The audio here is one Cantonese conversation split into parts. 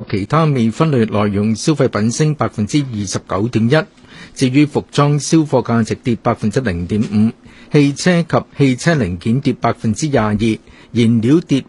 其他未分類耐用消費品升 29.1%。至於服裝銷貨價值跌 0.5%， 汽車及汽車零件跌 22%， 燃料跌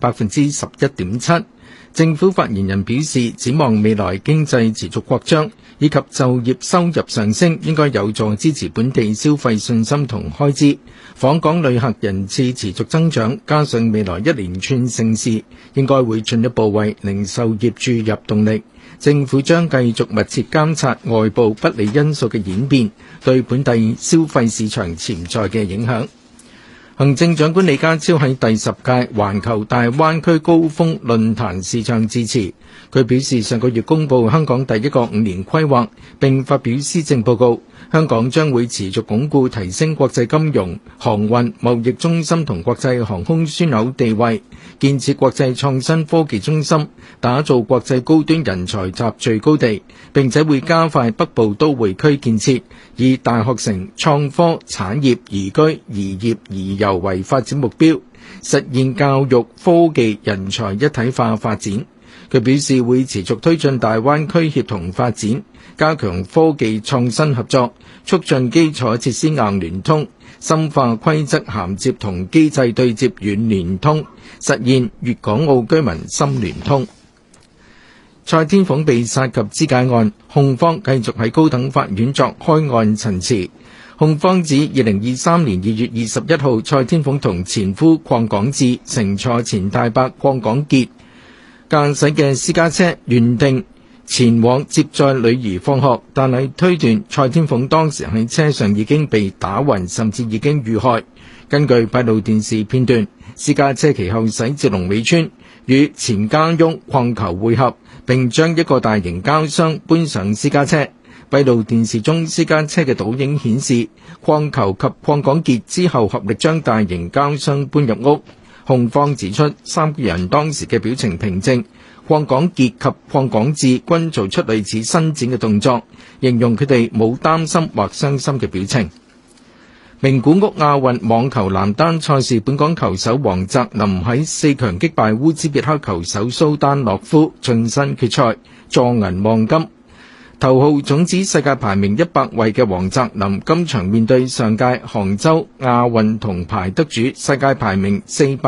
11.7%。政府發言人表示，展望未來經濟持續擴張以及就業收入上升，應該有助支持本地消費信心同開支。訪港旅客人次持續增長，加上未來一連串盛事，應該會進一步為零售業注入動力。政府將繼續密切監察外部不利因素嘅演變對本地消費市場潛在嘅影響。行政長官李家超喺第10屆環球大灣區高峰論壇視像致辭。佢表示，上個月公布香港第一個5年規劃，並發表施政報告。香港將會持續鞏固提升國際金融、航運、貿易中心同國際航空樞紐地位，建設國際創新科技中心，打造國際高端人才集聚高地，並且會加快北部都會區建設，以大學城、創科、產業、宜居、宜業、宜遊為發展目標，實現教育、科技、人才一體化發展。佢表示會持續推進大灣區協同發展，加強科技創新合作，促進基礎設施硬聯通，深化規則銜接同機制對接軟聯通，實現粵港澳居民深聯通。蔡天鳳被殺及肢解案，控方繼續喺高等法院作開案陳詞。控方指2023年2月21號，蔡天鳳同前夫鄺港智乘坐前大伯鄺港傑駕駛嘅私家車，原定前往接載女兒放學，但係推斷蔡天鳳當時喺車上已經被打暈，甚至已經遇害。根據閉路電視片段，私家車其後駛至龍尾村，與前家翁鄺球會合，並將一個大型膠箱搬上私家車。閉路電視中私家車嘅倒影顯示，鄺球及鄺港傑之後合力將大型膠箱搬入屋。控方指出，三個人當時嘅表情平靜，鄺港傑及鄺港智均做出類似伸展嘅動作，形容佢哋冇擔心或傷心嘅表情。名古屋亞運網球男單賽事，本港球手黃澤林喺4強擊敗烏茲別克球手蘇丹諾夫，晉身決賽，坐銀望金。頭號種子世界排名100位嘅黃澤林，今場面對上屆杭州亞運銅牌得主、世界排名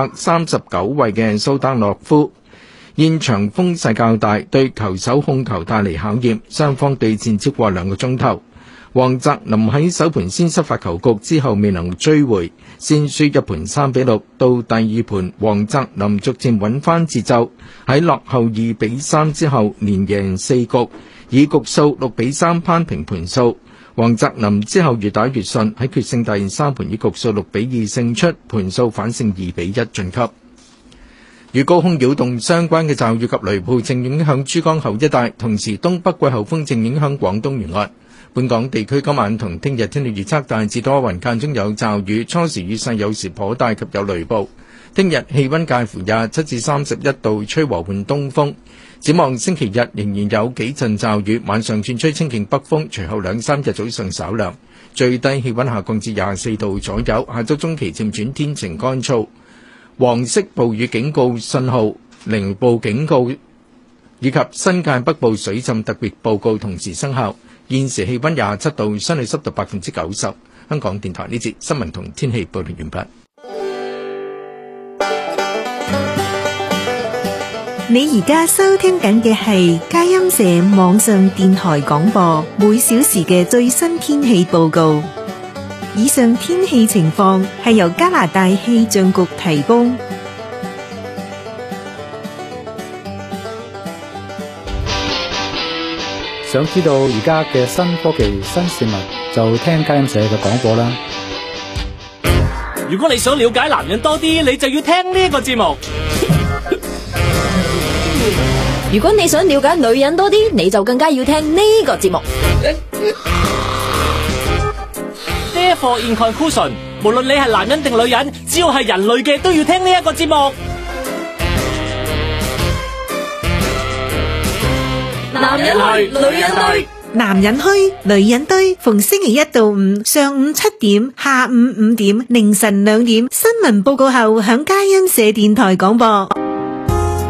439位嘅蘇丹諾夫。現場風勢較大，對球手控球帶嚟考驗，雙方對戰超過2個鐘頭。黃澤林喺首盤先失發球局之後未能追回，先輸一盤3-6。到第二盤，黃澤林逐漸穩翻節奏，喺落後2-3之後連贏4局，以局數6-3攀平盤數。黃澤林之後越打越順，喺決勝第3盤以局數6-2勝出，盤數反勝2-1晉級。與高空擾動相關嘅驟雨及雷暴正影響珠江口一帶，同時東北季候風正影響廣東沿岸。本港地區今晚同聽日天氣預測大致多雲，間中有驟雨，初時雨勢有時頗大及有雷暴。聽日氣溫介乎27至31度，吹和緩東風。展望星期日仍然有幾陣驟雨，晚上轉吹清勁北風，隨後2-3日早上稍涼，最低氣溫下降至24度左右。下周中期漸轉天晴乾燥。黃色暴雨警告信號、零暴警告以及新界北部水浸特別報告同時生效。現時氣溫27度，相對濕度90%。香港電台呢節新聞同天氣報道完畢。 你而家收聽緊嘅係佳音社網上電台廣播，每小時嘅最新天氣報告。以上天氣情況係由加拿大氣象局提供。 想知道而家嘅新科技、新事物，就聽佳音社嘅廣播啦。 如果你想了解男人多啲，你就要聽呢個節目。 如果你想了解女人多啲，你就更加要聽呢個節目。 Therefore in conclusion， 無論你係男人定女人，只要係人類嘅都要聽呢一個節目。男人去，女人堆， 男人墟，女人堆，逢星期1到5上午7點、下午5點、凌晨2點，新聞報告後響佳音社電台廣播。